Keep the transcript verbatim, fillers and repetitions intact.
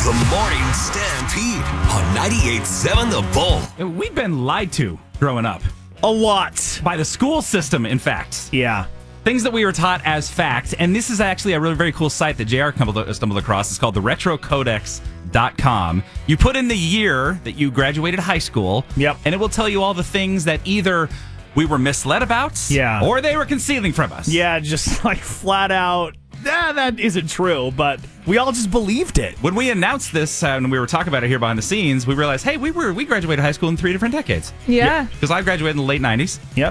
The Morning Stampede on ninety-eight point seven The Bull. We've been lied to growing up. A lot. By the school system, in fact. Yeah. Things that we were taught as fact. And this is actually a really very cool site that J R stumbled, stumbled across. It's called the retro codex dot com. You put in the year that you graduated high school. Yep. And it will tell you all the things that either we were misled about yeah. or they were concealing from us. Yeah, just like flat out, ah, that isn't true, but we all just believed it. When we announced this uh, and we were talking about it here behind the scenes, we realized, hey, we were we graduated high school in three different decades. Yeah. Because I graduated in the late nineties. Yep.